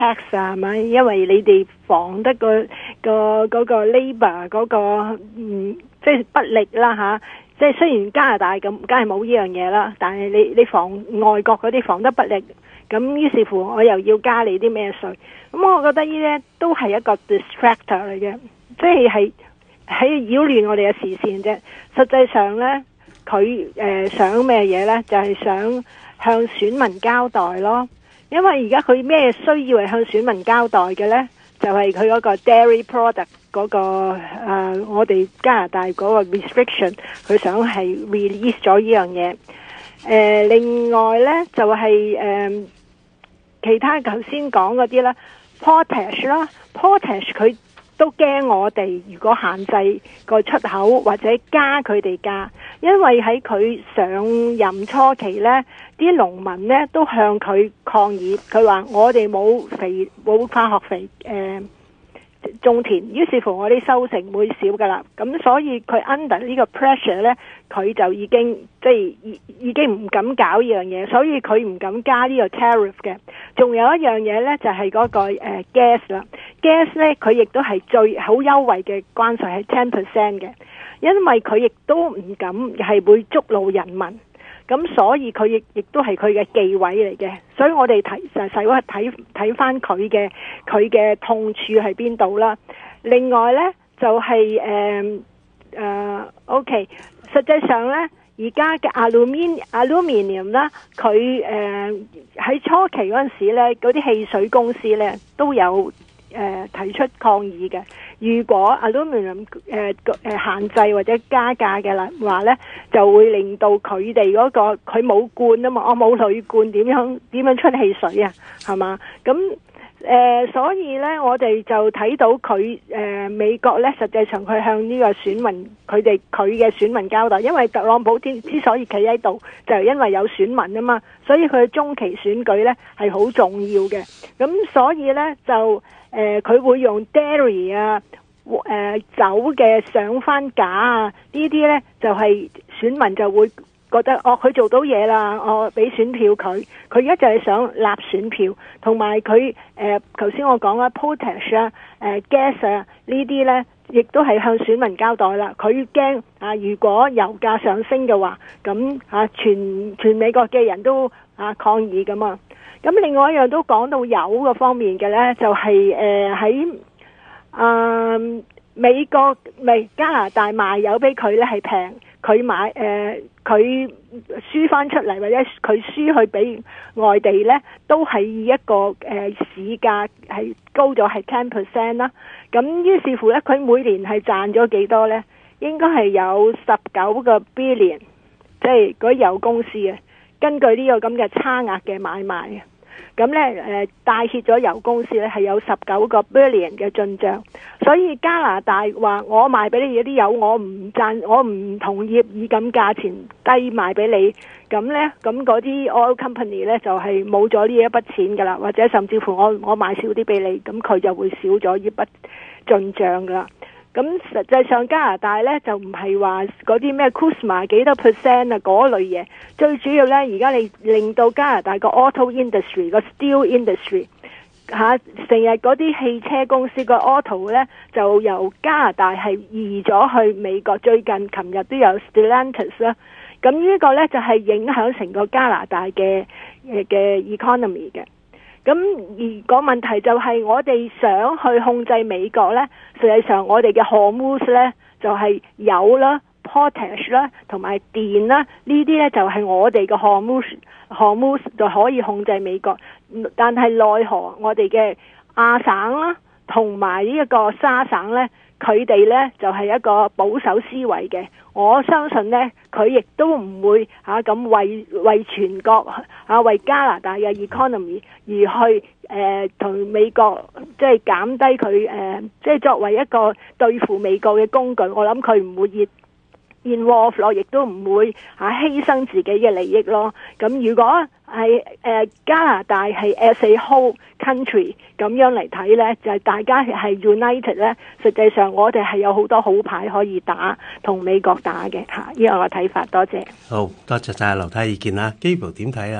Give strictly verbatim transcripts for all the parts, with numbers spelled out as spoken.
tax 啊，係咪？因為你哋防得個個嗰個 labour 嗰個嗯，即係不力啦吓。即係雖然加拿大咁，梗係冇呢樣嘢啦，但係你你防外國嗰啲防得不力，咁於是乎我又要加你啲咩稅？咁我覺得呢啲都係一個 distractor 嚟嘅，即係係喺擾亂我哋嘅視線啫。實際上呢，佢誒、呃、想咩嘢呢？就係、是、想向選民交代咯。因為而家佢咩需要係向選民交代嘅呢？就係佢嗰個 dairy product 嗰、嗰個、呃、我哋加拿大嗰個 restriction， 佢想係 release 咗呢樣嘢。誒、呃，另外呢，就係、是、誒、呃、其他頭先講嗰啲啦 potash 啦 ，potash 佢都驚我哋如果限制個出口或者加佢哋價，因為喺佢上任初期呢，啲農民呢都向佢抗議，佢話我哋冇肥冇化學肥誒、呃、種田，於是乎我啲收成會少噶啦，咁所以佢 under 呢個 pressure 呢，佢就已經即係已已經唔敢搞呢樣嘢，所以佢唔敢加呢個 tariff 嘅。仲有一樣嘢呢，就係、是、嗰、那個、呃、gas 啦 ，gas 呢，佢亦都係最好優惠嘅關稅係 ten percent 嘅，因為佢亦都唔敢係會觸怒人民。咁所以佢亦亦都係佢嘅忌位嚟嘅，所以我哋睇就使嗰睇睇翻佢嘅佢嘅痛處喺邊度啦。另外呢，就係誒誒 OK， 實際上呢，而家嘅 aluminium aluminium 啦，佢誒喺初期嗰陣時呢，嗰啲汽水公司呢都有誒、呃、提出抗議嘅。如果 aluminium 誒誒限制或者加價嘅啦話咧，就會令到佢哋嗰個佢冇罐啊嘛，我冇鋁罐點樣點樣出汽水啊，係嘛？咁誒、呃，所以咧我哋就睇到佢誒、呃、美國咧，實際上佢向呢個選民佢哋佢嘅選民交代，因為特朗普之之所以企喺度，就係因為有選民啊嘛，所以佢嘅中期選舉咧係好重要嘅。咁所以咧就。誒佢、呃、會用 dairy 啊，誒、呃、酒嘅上翻架啊，呢啲呢就係、是、選民就會覺得哦，佢做到嘢啦，我俾選票佢，佢而家就係想立選票，同埋佢誒頭先我講啦 potash 啊、誒、呃、gas 啊呢啲呢，亦都係向選民交代啦。佢驚啊，如果油價上升嘅話，咁啊全全美國嘅人都啊抗議咁啊。咁另外一樣都講到油個方面嘅呢，就係誒喺啊美國咪加拿大賣油俾佢呢係平，佢買誒佢輸翻出嚟或者佢輸去俾外地呢，都係以一個誒、呃、市價係高咗係 ten percent 啦。咁於是乎呢，佢每年係賺咗幾多呢？應該係有十九個 billion， 即係嗰啲油公司啊，根據呢個咁嘅差額嘅買賣啊。咁咧，誒帶挈咗油公司咧，係有十九個 billion 嘅進帳，所以加拿大話我賣俾你嗰啲油，我唔贊，我唔同意以咁價錢低賣俾你，咁咧，咁嗰啲 oil company 咧就係冇咗呢一筆錢噶啦，或者甚至乎我我賣少啲俾你，咁佢就會少咗呢筆進帳噶啦。咁實際上加拿大咧就唔係話嗰啲咩 CUSMA 幾多 percent 啊嗰類嘢，最主要咧而家你令到加拿大個 auto industry 個 steel industry 嚇成日嗰啲汽車公司個 auto 咧就由加拿大係移咗去美國，最近琴日都有 Stellantis 啦，咁呢個咧就係影響成個加拿大嘅誒嘅 economy 嘅。咁而個問題就係我哋想去控制美國呢，實際上我哋嘅 Hormuz 呢就係油啦、potash 啦同埋電啦，呢啲呢就係我哋嘅 Hormuz Hormuz 就可以控制美國，但係奈何我哋嘅亞省啦同埋呢一個沙省呢，佢哋呢就係一個保守思維嘅，我相信呢，佢亦都唔會嚇咁、啊、為為全國嚇、啊、為加拿大嘅 economy 而去誒同、呃、美國即係減低佢誒即係作為一個對付美國嘅工具，我諗佢唔會熱 involve 咯，亦都唔會嚇、啊、犧牲自己嘅利益咯。咁如果係誒、呃、加拿大係 as a whole country 咁樣嚟睇呢，就係、是、大家係 united 呢。實際上我哋係有好多好牌可以打同美國打嘅嚇，呢個我睇法。多謝。 好多謝晒劉太意見啦。Gabriel點睇啊？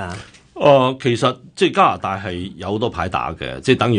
誒、呃，其實即係加拿大係有好多牌打嘅，即係等於。